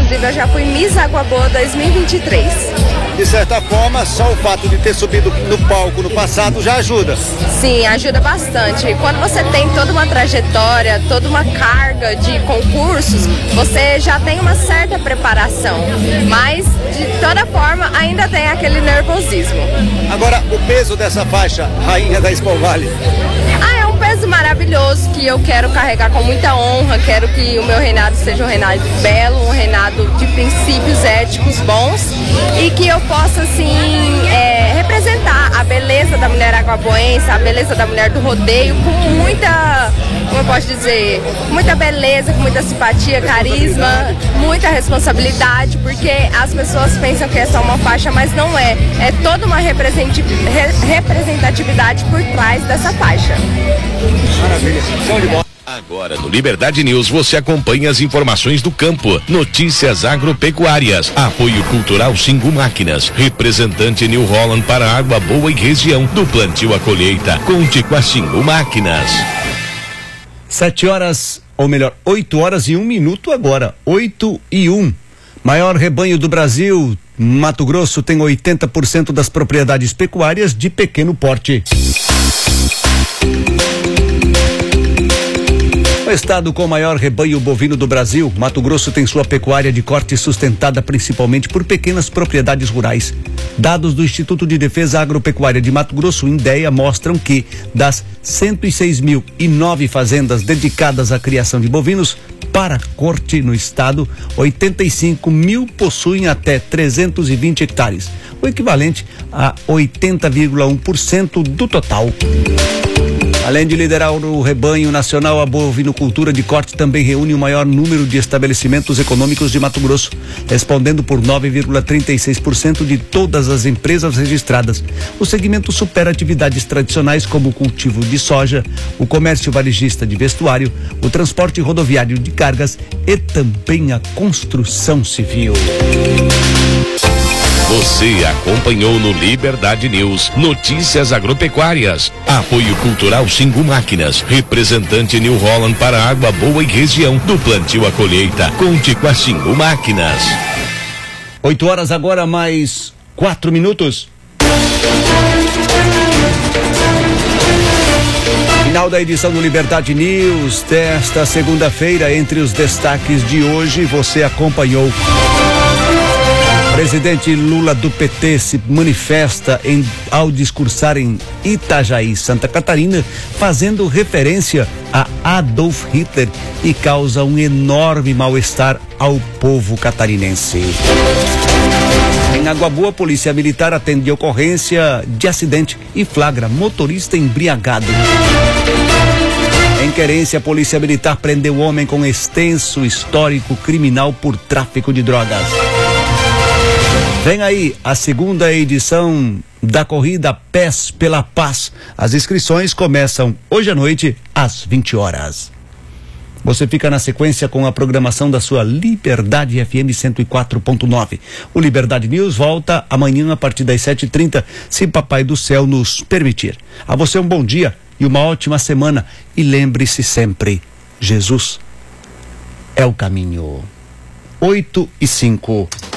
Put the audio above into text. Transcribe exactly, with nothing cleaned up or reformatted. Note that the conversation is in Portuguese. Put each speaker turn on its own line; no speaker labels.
inclusive eu já fui Miss Água Boa dois mil e vinte e três.
De certa forma, só o fato de ter subido no palco no passado já ajuda.
Sim, ajuda bastante. Quando você tem toda uma trajetória, toda uma carga de concursos, você já tem uma certa preparação. Mas, de toda forma, ainda tem aquele nervosismo.
Agora, o peso dessa faixa, Rainha da Expo Vale?
Ah, é um peso maravilhoso que eu quero carregar com muita honra. Quero que o meu reinado seja um reinado belo, um reinado de princípios éticos bons e que eu possa, assim, é, representar a beleza da mulher aguaboense, a beleza da mulher do rodeio com muita, como eu posso dizer, muita beleza, com muita simpatia, carisma, muita responsabilidade, porque as pessoas pensam que é só uma faixa, mas não é. É toda uma representatividade por trás dessa faixa.
Maravilha, show de bola.
Agora no Liberdade News você acompanha as informações do campo, notícias agropecuárias, apoio cultural Xingu Máquinas, representante New Holland para Água Boa e região, do plantio à colheita, conte com a Xingu Máquinas.
Sete horas, ou melhor, oito horas e um minuto agora, oito e um. Maior rebanho do Brasil, Mato Grosso tem oitenta por cento das propriedades pecuárias de pequeno porte. O estado com o maior rebanho bovino do Brasil, Mato Grosso tem sua pecuária de corte sustentada principalmente por pequenas propriedades rurais. Dados do Instituto de Defesa Agropecuária de Mato Grosso, INDEA, mostram que das cento e seis mil e nove fazendas dedicadas à criação de bovinos para corte no estado, oitenta e cinco mil possuem até trezentos e vinte hectares, o equivalente a oitenta vírgula um por cento do total. Além de liderar o rebanho nacional, a bovinocultura de corte também reúne o maior número de estabelecimentos econômicos de Mato Grosso, respondendo por nove vírgula trinta e seis por cento de todas as empresas registradas. O segmento supera atividades tradicionais como o cultivo de soja, o comércio varejista de vestuário, o transporte rodoviário de cargas e também a construção civil.
Você acompanhou no Liberdade News notícias agropecuárias, apoio cultural Xingu Máquinas, representante New Holland para Água Boa e região, do plantio à colheita, conte com a Xingu Máquinas.
Oito horas agora, mais quatro minutos. Final da edição do Liberdade News desta segunda-feira. Entre os destaques de hoje, você acompanhou. Presidente Lula do P T se manifesta em, ao discursar em Itajaí, Santa Catarina, fazendo referência a Adolf Hitler e causa um enorme mal-estar ao povo catarinense. Em Água Boa, a Polícia Militar atende ocorrência de acidente e flagra motorista embriagado. Em Querência, a Polícia Militar prendeu homem com extenso histórico criminal por tráfico de drogas. Vem aí a segunda edição da corrida Pés pela Paz. As inscrições começam hoje à noite às vinte horas. Você fica na sequência com a programação da sua Liberdade F M cento e quatro ponto nove. O Liberdade News volta amanhã a partir das sete e trinta, se Papai do Céu nos permitir. A você um bom dia e uma ótima semana. E lembre-se sempre, Jesus é o caminho. Oito e cinco.